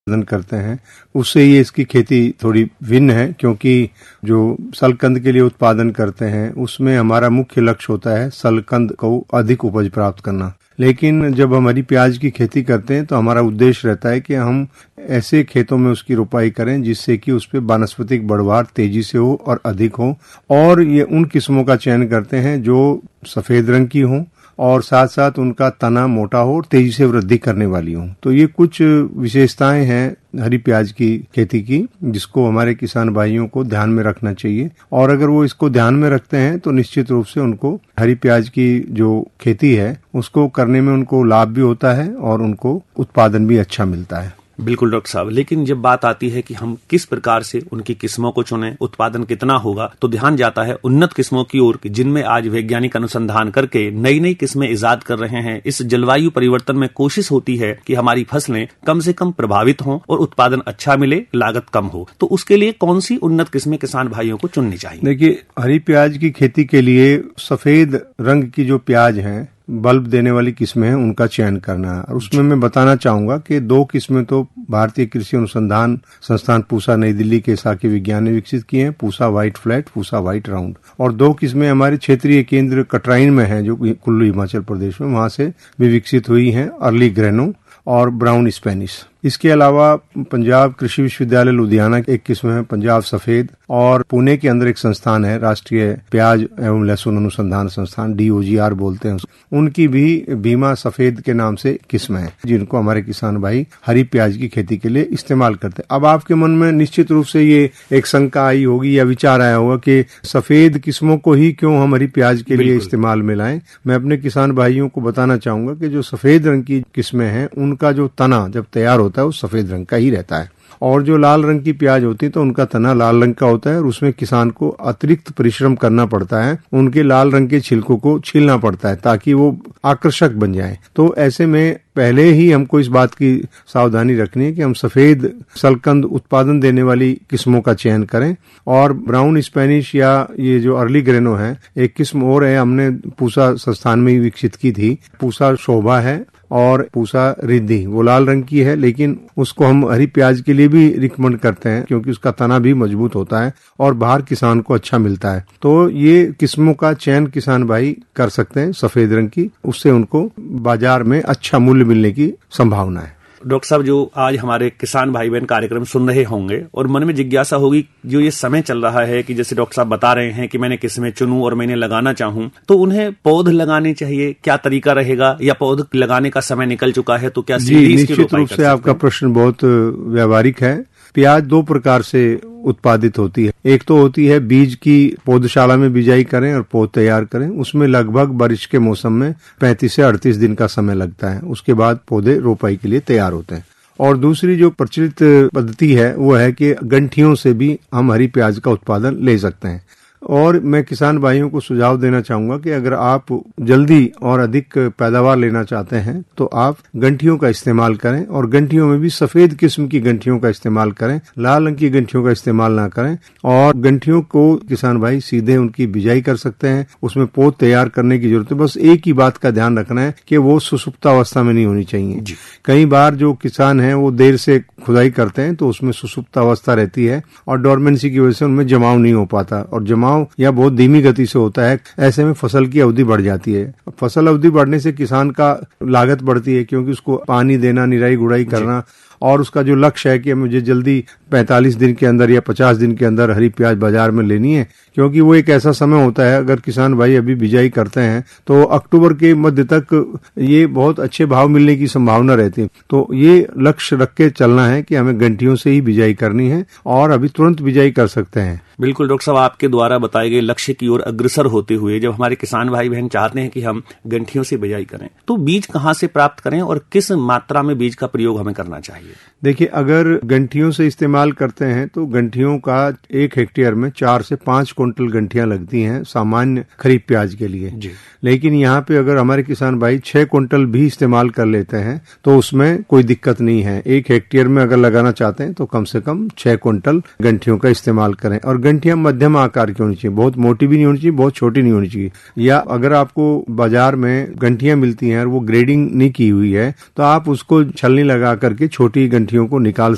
उत्पादन करते हैं, उससे ये इसकी खेती थोड़ी भिन्न है, क्योंकि जो सलकंद के लिए उत्पादन करते हैं उसमें हमारा मुख्य लक्ष्य होता है सलकंद को अधिक उपज प्राप्त करना। लेकिन जब हमारी प्याज की खेती करते हैं तो हमारा उद्देश्य रहता है कि हम ऐसे खेतों में उसकी रोपाई करें जिससे कि उस पे वानस्पतिक बढ़वार तेजी से हो और अधिक हो, और ये उन किस्मों का चयन करते हैं जो सफेद रंग की हों और साथ साथ उनका तना मोटा हो और तेजी से वृद्धि करने वाली हो। तो ये कुछ विशेषताएं हैं हरी प्याज की खेती की, जिसको हमारे किसान भाइयों को ध्यान में रखना चाहिए, और अगर वो इसको ध्यान में रखते हैं तो निश्चित रूप से उनको हरी प्याज की जो खेती है उसको करने में उनको लाभ भी होता है और उनको उत्पादन भी अच्छा मिलता है। बिल्कुल डॉक्टर साहब, लेकिन जब बात आती है कि हम किस प्रकार से उनकी किस्मों को चुनें, उत्पादन कितना होगा, तो ध्यान जाता है उन्नत किस्मों की ओर, जिनमें आज वैज्ञानिक अनुसंधान करके नई नई किस्में इजाद कर रहे हैं। इस जलवायु परिवर्तन में कोशिश होती है कि हमारी फसलें कम से कम प्रभावित हों और उत्पादन अच्छा मिले, लागत कम हो। तो उसके लिए कौन सी उन्नत किस्में किसान भाइयों को चुननी चाहिए? देखिए, हरी प्याज की खेती के लिए सफेद रंग की जो प्याज है, बल्ब देने वाली किस्में हैं, उनका चयन करना है। और उसमें मैं बताना चाहूंगा कि 2 किस्में तो भारतीय कृषि अनुसंधान संस्थान पूसा नई दिल्ली के शाखा विज्ञान ने विकसित की हैं, Pusa white flat, Pusa white round, और 2 किस्में हमारे क्षेत्रीय केंद्र कटराइन में है जो कुल्लू हिमाचल प्रदेश में, वहां से भी विकसित हुई हैं, अर्ली ग्रेनो और ब्राउन स्पेनिश। इसके अलावा पंजाब कृषि विश्वविद्यालय लुधियाना की एक किस्म है पंजाब सफेद, और पुणे के अंदर एक संस्थान है राष्ट्रीय प्याज एवं लहसुन अनुसंधान संस्थान, DOGR बोलते हैं, उनकी भी भीमा सफेद के नाम से किस्म है, जिनको हमारे किसान भाई हरी प्याज की खेती के लिए इस्तेमाल करते हैं। अब आपके मन में निश्चित रूप से ये एक शंका आई होगी या विचार आया होगा कि सफेद किस्मों को ही क्यों हम हरी प्याज के लिए इस्तेमाल में लाएं। मैं अपने किसान भाइयों को बताना चाहूंगा कि जो सफेद रंग की किस्में हैं उनका जो तना जब तैयार होता है वो सफेद रंग का ही रहता है, और जो लाल रंग की प्याज होती है तो उनका तना लाल रंग का होता है, और उसमें किसान को अतिरिक्त परिश्रम करना पड़ता है, उनके लाल रंग के छिलकों को छीलना पड़ता है ताकि वो आकर्षक बन जाए। तो ऐसे में पहले ही हमको इस बात की सावधानी रखनी है कि हम सफेद सलकंद उत्पादन देने वाली किस्मों का चयन करें, और ब्राउन स्पेनिश या ये जो अर्ली ग्रेनो है, एक किस्म और है हमने पूसा संस्थान में ही विकसित की थी, पूसा शोभा है और पूसा रिद्धि, वो लाल रंग की है, लेकिन उसको हम हरी प्याज के लिए भी रिकमेंड करते हैं क्योंकि उसका तना भी मजबूत होता है और बाहर किसान को अच्छा मिलता है। तो ये किस्मों का चयन किसान भाई कर सकते हैं सफेद रंग की, उससे उनको बाजार में अच्छा मूल्य मिलने की संभावना है। डॉक्टर साहब, जो आज हमारे किसान भाई बहन कार्यक्रम सुन रहे होंगे और मन में जिज्ञासा होगी, जो ये समय चल रहा है कि जैसे डॉक्टर साहब बता रहे हैं कि मैंने किस्में चुनूं और मैंने लगाना चाहूं, तो उन्हें पौध लगाने चाहिए, क्या तरीका रहेगा, या पौध लगाने का समय निकल चुका है तो क्या सीधे इसकी रोपाई कर सकते हैं? निश्चित रूप से आपका प्रश्न बहुत व्यावहारिक है। प्याज 2 प्रकार से उत्पादित होती है, एक तो होती है बीज की पौधशाला में बिजाई करें और पौध तैयार करें, उसमें लगभग बारिश के मौसम में 35 से 38 दिन का समय लगता है, उसके बाद पौधे रोपाई के लिए तैयार होते हैं। और दूसरी जो प्रचलित पद्धति है वो है कि गंठियों से भी हम हरी प्याज का उत्पादन ले सकते हैं। और मैं किसान भाइयों को सुझाव देना चाहूंगा कि अगर आप जल्दी और अधिक पैदावार लेना चाहते हैं तो आप गंठियों का इस्तेमाल करें, और गंठियों में भी सफेद किस्म की गंठियों का इस्तेमाल करें, लाल रंग की गंठियों का इस्तेमाल ना करें। और गंठियों को किसान भाई सीधे उनकी बिजाई कर सकते हैं, उसमें पौध तैयार करने की जरूरत है। बस एक ही बात का ध्यान रखना है कि वो सुसुप्तावस्था में नहीं होनी चाहिए। कई बार जो किसान हैं वो देर से खुदाई करते हैं तो उसमें सुसुप्तावस्था रहती है और डोरमेंसी की वजह से उनमें जमाव नहीं हो पाता, और जमाव या बहुत धीमी गति से होता है। ऐसे में फसल की अवधि बढ़ जाती है। फसल अवधि बढ़ने से किसान का लागत बढ़ती है, क्योंकि उसको पानी देना, निराई गुड़ाई करना, और उसका जो लक्ष्य है कि मुझे जल्दी 45 दिन के अंदर या 50 दिन के अंदर हरी प्याज बाजार में लेनी है, क्योंकि वो एक ऐसा समय होता है, अगर किसान भाई अभी बिजाई करते हैं तो अक्टूबर के मध्य तक ये बहुत अच्छे भाव मिलने की संभावना रहती है। तो ये लक्ष्य रख के चलना है कि हमें गंठियों से ही बिजाई करनी है और अभी तुरंत बिजाई कर सकते हैं। बिल्कुल डॉक्टर साहब, आपके द्वारा बताए गए लक्ष्य की ओर अग्रसर होते हुए जब हमारे किसान भाई बहन चाहते हैं कि हम गंठियों से बिजाई करें, तो बीज कहाँ से प्राप्त करें और किस मात्रा में बीज का प्रयोग हमें करना चाहिए? देखिए, अगर गंठियों से इस्तेमाल करते हैं तो गंठियों का 1 हेक्टेयर में 4 से 5 क्विंटल गंठियां लगती हैं सामान्य खरीफ प्याज के लिए जी। लेकिन यहाँ पे अगर हमारे किसान भाई 6 क्विंटल भी इस्तेमाल कर लेते हैं तो उसमें कोई दिक्कत नहीं है। 1 हेक्टेयर में अगर लगाना चाहते हैं तो कम से कम 6 क्विंटल गंठियों का इस्तेमाल करें। और गंठियां मध्यम आकार की होनी चाहिए, बहुत मोटी भी नहीं होनी चाहिए, बहुत छोटी नहीं होनी चाहिए। या अगर आपको बाजार में गंठियां मिलती हैं और वो ग्रेडिंग नहीं की हुई है तो आप उसको छलनी लगा करके छोटी गंठियों को निकाल